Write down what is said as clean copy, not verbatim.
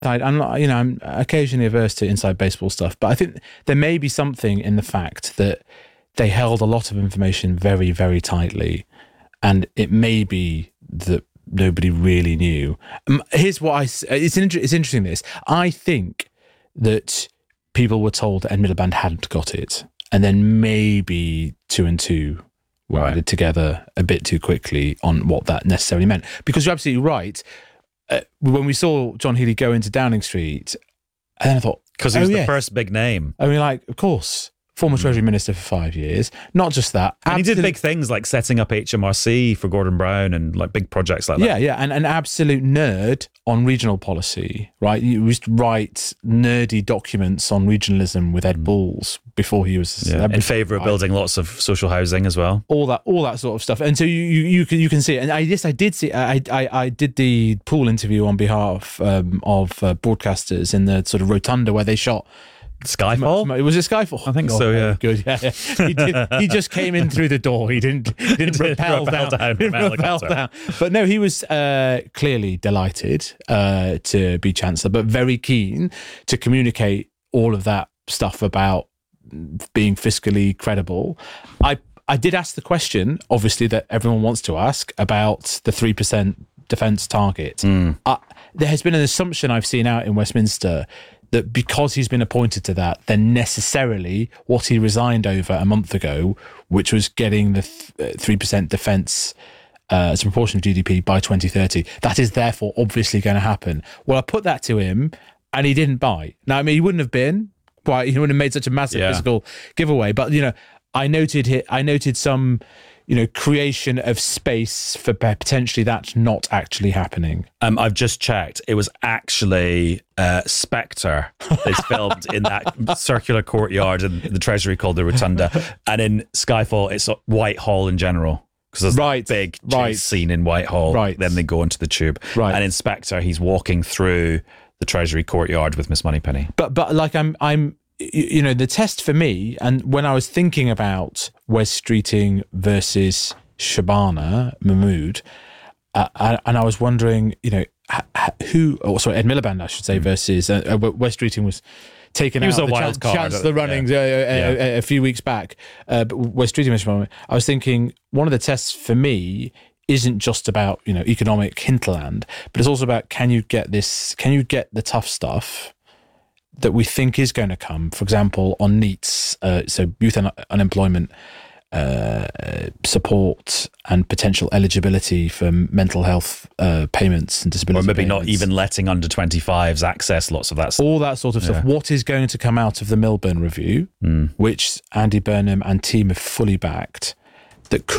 I'm occasionally averse to inside baseball stuff, but I think there may be something in the fact that they held a lot of information very, very tightly, and it may be that nobody really knew. Here's what it's interesting. This, I think that people were told that Ed Miliband hadn't got it, and then maybe 2 and 2 were added together a bit too quickly on what that necessarily meant. Because you're absolutely right. When we saw John Healey go into Downing Street, and then I thought, because he was the first big name. I mean, like, of course, former Treasury Minister for 5 years. Not just that. And he did big things like setting up HMRC for Gordon Brown and like big projects like that. Yeah. And an absolute nerd on regional policy, right? He used to write nerdy documents on regionalism with Ed Balls before he was in favour of building lots of social housing as well. All that sort of stuff. And so you can see it. And I did see. I did the pool interview on behalf of broadcasters in the sort of rotunda where they shot Skyfall? Was it Skyfall? I think so, yeah. Good, yeah. He just came in through the door. He didn't rappel down. But no, he was clearly delighted to be Chancellor, but very keen to communicate all of that stuff about being fiscally credible. I did ask the question, obviously, that everyone wants to ask about the 3% defence target. There has been an assumption I've seen out in Westminster that because he's been appointed to that, then necessarily what he resigned over a month ago, which was getting the 3% defence as a proportion of GDP by 2030, that is therefore obviously going to happen. Well, I put that to him and he didn't bite. Now, I mean, he wouldn't have been, he wouldn't have made such a massive physical giveaway, but, I noted some, creation of space for potentially that not actually happening. I've just checked. It was actually Spectre is filmed in that circular courtyard in the Treasury called the Rotunda. And in Skyfall, it's Whitehall in general. Because there's a big chase scene in Whitehall. Right. Then they go into the tube. Right. And in Spectre, he's walking through the Treasury courtyard with Miss Moneypenny. But like I'm the test for me, and when I was thinking about Wes Streeting versus Shabana Mahmood, and I was wondering, Ed Miliband, I should say, versus Wes Streeting was taken out of the Chancellor runnings a few weeks back. But Wes Streeting versus Shabana, I was thinking one of the tests for me isn't just about economic hinterland, but it's also about can you get the tough stuff that we think is going to come, for example, on NEETs, so youth unemployment support and potential eligibility for mental health payments and disability Or maybe payments. not even letting under 25s access lots of that stuff. All that sort of stuff. What is going to come out of the Milburn Review, which Andy Burnham and team have fully backed, that could